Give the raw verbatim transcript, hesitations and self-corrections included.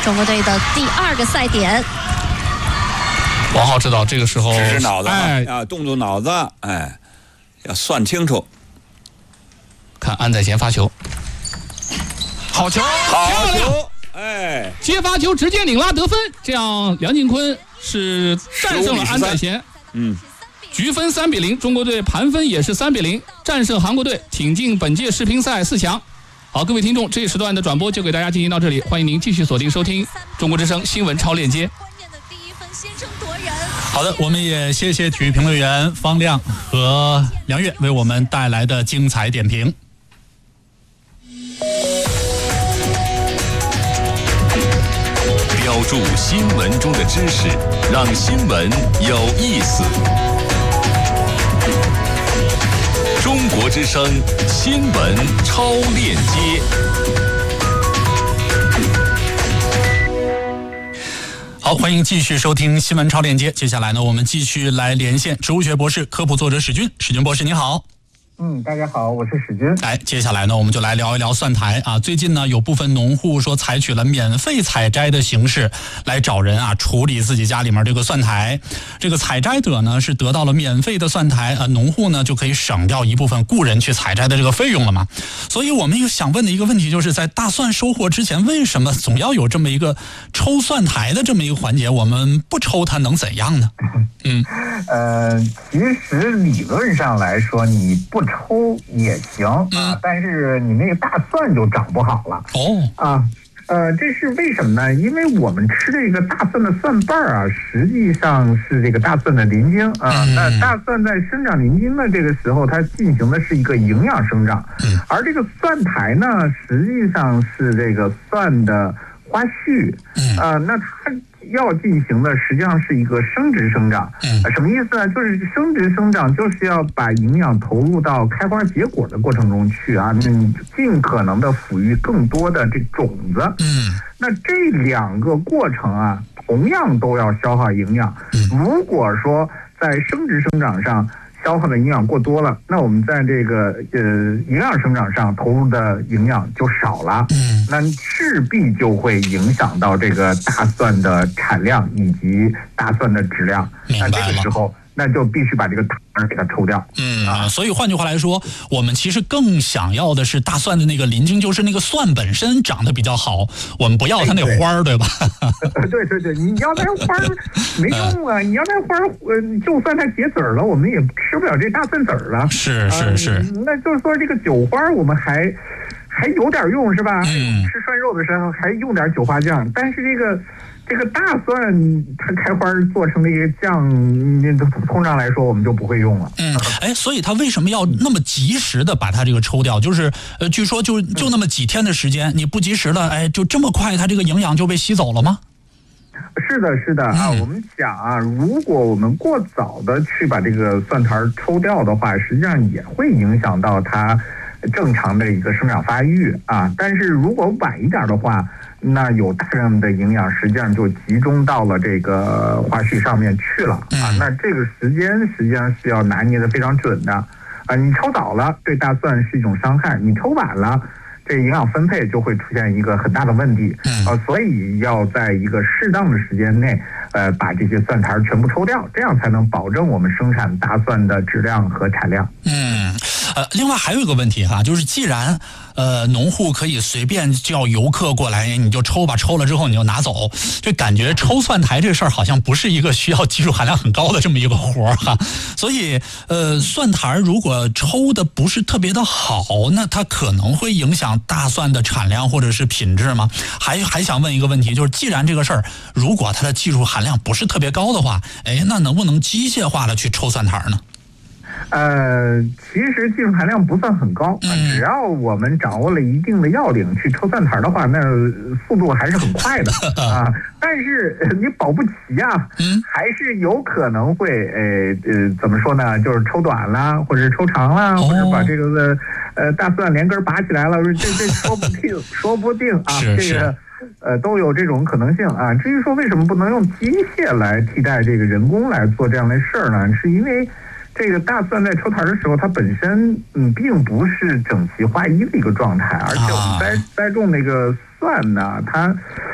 中国队的第二个赛点。 王浩知道这个时候指指脑子， 哎啊，动动脑子，哎，要算清楚。 看安在贤发球，好球， 好漂亮， 球，哎， 接发球直接拧拉得分，这样梁靖昆是战胜了安在贤。 嗯， 局分三比零，中国队盘分也是三比零，战胜韩国队，挺进本届世乒赛四强。好，各位听众，这一时段的转播就给大家进行到这里，欢迎您继续锁定收听中国之声新闻超链接。 好的，我们也谢谢体育评论员方亮和梁月为我们带来的精彩点评。 标注新闻中的知识，让新闻有意思。中国之声新闻超链接。 好，欢迎继续收听新闻超链接。接下来呢，我们继续来连线植物学博士、科普作者史军。史军博士，你好。 嗯，大家好，我是史军。 哎，接下来呢，我们就来聊一聊蒜苔啊。最近呢，有部分农户说采取了免费采摘的形式来找人啊处理自己家里面这个蒜苔。这个采摘者呢是得到了免费的蒜苔啊，农户呢就可以省掉一部分雇人去采摘的这个费用了嘛。所以我们想问的一个问题就是，在大蒜收获之前，为什么总要有这么一个抽蒜苔的这么一个环节？我们不抽它能怎样呢？嗯， 呃，其实理论上来说，你不抽也行啊，嗯、但是你那个大蒜就长不好了。 哦， 啊，呃，这是为什么呢？因为我们吃这个大蒜的蒜瓣啊，实际上是这个大蒜的鳞茎啊。嗯、那大蒜在生长鳞茎的这个时候，它进行的是一个营养生长，嗯、而这个蒜苔呢，实际上是这个蒜的花序，啊、呃，那它要进行的实际上是一个生殖生长，呃、什么意思呢？就是生殖生长就是要把营养投入到开花结果的过程中去啊，你尽可能的抚育更多的这种子。嗯，那这两个过程啊，同样都要消耗营养。如果说在生殖生长上消耗的营养过多了，那我们在这个呃营养生长上投入的营养就少了，嗯，那势必就会影响到这个大蒜的产量以及大蒜的质量。那这个时候，那就必须把这个糖给它抽掉。 嗯啊，所以换句话来说，我们其实更想要的是大蒜的那个鳞茎，就是那个蒜本身长得比较好，我们不要它那花儿，对吧？ 对对对，你要那花儿没用啊！你要那花儿，呃，就算它结籽儿了，我们也吃不了这大蒜籽儿了。 是是是、呃， 那就是说这个韭花我们还还有点用是吧？嗯，吃涮肉的时候还用点韭花酱，但是这个。这个大蒜它开花做成那个酱，通常来说我们就不会用了。 嗯，哎，所以它为什么要那么及时的把它这个抽掉？就是呃，据说就就那么几天的时间，你不及时的，哎，就这么快，它这个营养就被吸走了吗？ 是的，是的啊，嗯、我们讲啊，如果我们过早的去把这个蒜苔抽掉的话，实际上也会影响到它正常的一个生长发育啊。但是如果晚一点的话，那有大量的营养实际上就集中到了这个花序上面去了啊。那这个时间实际上是要拿捏的非常准的啊。你抽早了对大蒜是一种伤害，你抽晚了，这营养分配就会出现一个很大的问题啊。所以要在一个适当的时间内，呃，把这些蒜苔全部抽掉，这样才能保证我们生产大蒜的质量和产量。 嗯，呃，另外还有一个问题哈，就是既然呃农户可以随便叫游客过来，你就抽吧，抽了之后你就拿走，这感觉抽蒜苔这事儿好像不是一个需要技术含量很高的这么一个活儿哈。所以呃，蒜苔如果抽的不是特别的好，那它可能会影响大蒜的产量或者是品质吗？还还想问一个问题，就是既然这个事儿如果它的技术含量不是特别高的话，哎，那能不能机械化的去抽蒜苔呢？ 呃，其实技术含量不算很高，嗯、只要我们掌握了一定的要领去抽蒜苔的话，那速度还是很快的啊。但是你保不齐啊，嗯、还是有可能会呃呃怎么说呢？就是抽短了，或者是抽长了，哦、或者把这个呃大蒜连根拔起来了，这这说不定，说不定啊， 是是这个。呃，都有这种可能性啊。至于说为什么不能用机械来替代这个人工来做这样的事儿呢？是因为这个大蒜在抽苔的时候，它本身嗯并不是整齐划一的一个状态，而且我们栽栽种那个蒜呢，它